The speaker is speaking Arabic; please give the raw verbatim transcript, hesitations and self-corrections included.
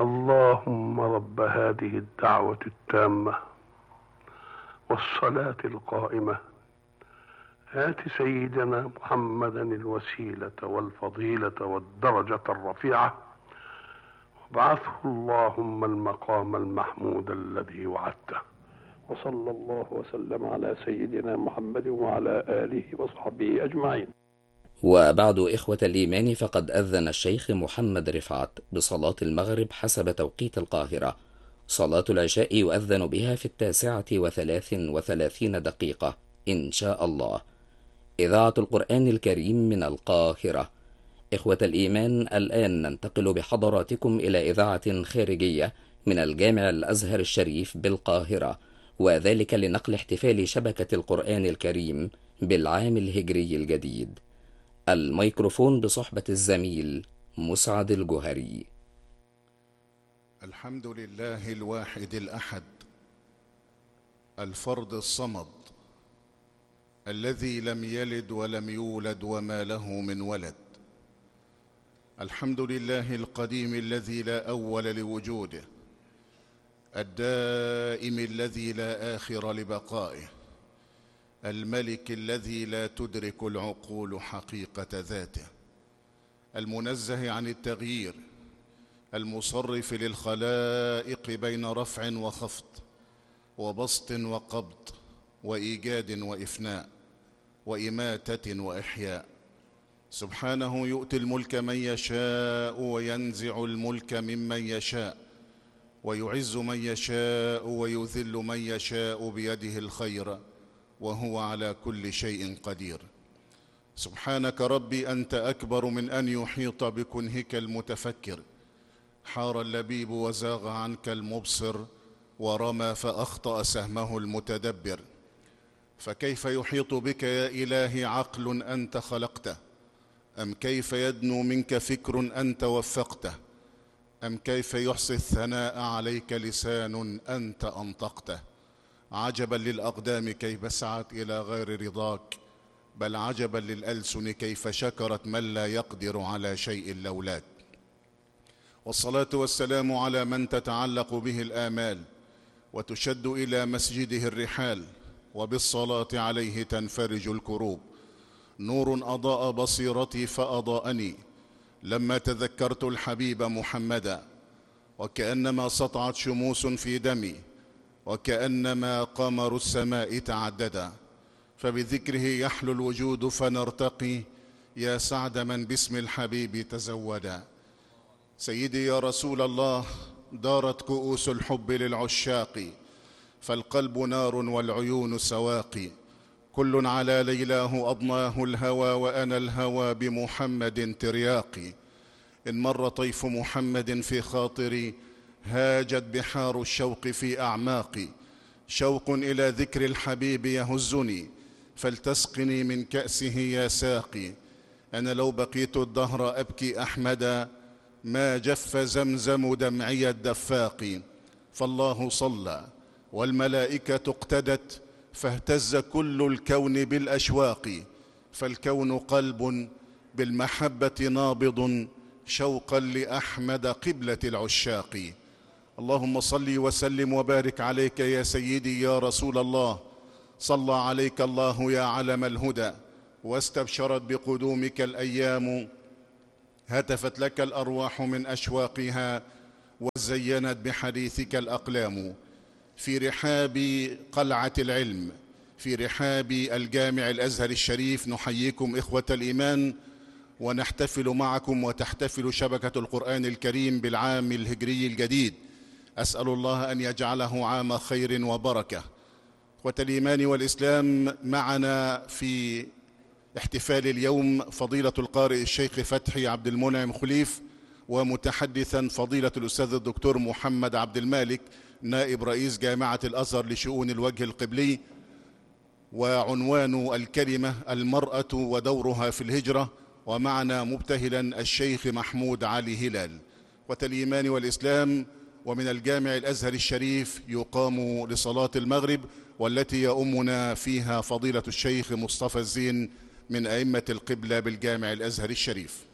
اللهم رب هذه الدعوة التامة والصلاة القائمة آت سيدنا محمدا الوسيلة والفضيلة والدرجة الرفيعة وابعثه اللهم المقام المحمود الذي وعدته. وصلى الله وسلم على سيدنا محمد وعلى آله وصحبه أجمعين. وبعد إخوة الإيمان، فقد أذن الشيخ محمد رفعت بصلاة المغرب حسب توقيت القاهرة. صلاة العشاء يؤذن بها في التاسعة وثلاث وثلاثين دقيقة إن شاء الله. إذاعة القرآن الكريم من القاهرة. إخوة الإيمان، الآن ننتقل بحضراتكم إلى إذاعة خارجية من الجامع الأزهر الشريف بالقاهرة، وذلك لنقل احتفال شبكة القرآن الكريم بالعام الهجري الجديد. الميكروفون بصحبة الزميل مسعد الجهري. الحمد لله الواحد الأحد الفرد الصمد الذي لم يلد ولم يولد وما له من ولد. الحمد لله القديم الذي لا أول لوجوده، الدائم الذي لا آخر لبقائه، الملك الذي لا تدرك العقول حقيقة ذاته، المنزه عن التغيير، المصرف للخلائق بين رفع وخفض وبسط وقبض وإيجاد وإفناء وإماتة وإحياء. سبحانه يؤتي الملك من يشاء وينزع الملك ممن يشاء، ويعز من يشاء ويذل من يشاء بيده الخير، وهو على كل شيء قدير. سبحانك ربي أنت أكبر من أن يحيط بكنهك المتفكر. حار اللبيب وزاغ عنك المبصر، ورمى فأخطأ سهمه المتدبر. فكيف يحيط بك يا إلهي عقل أنت خلقته؟ أم كيف يدنو منك فكر أنت وفقته؟ أم كيف يحصي الثناء عليك لسان أنت أنطقته؟ عجبا للأقدام كيف سعت إلى غير رضاك، بل عجبا للألسن كيف شكرت من لا يقدر على شيء لولاك. والصلاة والسلام على من تتعلق به الآمال وتشد إلى مسجده الرحال، وبالصلاة عليه تنفرج الكروب. نور أضاء بصيرتي فأضاءني لما تذكرت الحبيب محمدا، وكأنما سطعت شموس في دمي، وكأنما قمر السماء تعددا. فبذكره يحلو الوجود فنرتقي، يا سعد من باسم الحبيب تزودا. سيدي يا رسول الله، دارت كؤوس الحب للعشاق، فالقلب نار والعيون سواقي. كل على ليلاه أضناه الهوى، وأنا الهوى بمحمد ترياقي. إن مر طيف محمد في خاطري، هاجت بحار الشوق في أعماقي. شوق إلى ذكر الحبيب يهزني، فلتسقني من كأسه يا ساقي. أنا لو بقيت الدهر أبكي أحمدا، ما جف زمزم دمعي الدفاق. فالله صلى والملائكة اقتدت، فاهتز كل الكون بالأشواق. فالكون قلب بالمحبة نابض، شوقا لأحمد قبلة العشاق. اللهم صل وسلم وبارك عليك يا سيدي يا رسول الله. صلى عليك الله يا علم الهدى، واستبشرت بقدومك الأيام. هتفت لك الأرواح من أشواقها، وزينت بحديثك الأقلام. في رحاب قلعة العلم، في رحاب الجامع الأزهر الشريف، نحييكم إخوة الإيمان، ونحتفل معكم وتحتفل شبكة القرآن الكريم بالعام الهجري الجديد. أسأل الله أن يجعله عام خير وبركة. إخوة الإيمان والإسلام، معنا في احتفال اليوم فضيلة القارئ الشيخ فتحي عبد المنعم خليف، ومتحدثا فضيلة الأستاذ الدكتور محمد عبد المالك نائب رئيس جامعة الأزهر لشؤون الوجه القبلي. وعنوان الكلمة المرأة ودورها في الهجرة. ومعنا مبتهلا الشيخ محمود علي هلال. والإيمان والإسلام، ومن الجامع الأزهر الشريف يقام لصلاة المغرب، والتي يؤمنا فيها فضيلة الشيخ مصطفى الزين من أئمة القبلة بالجامع الأزهر الشريف.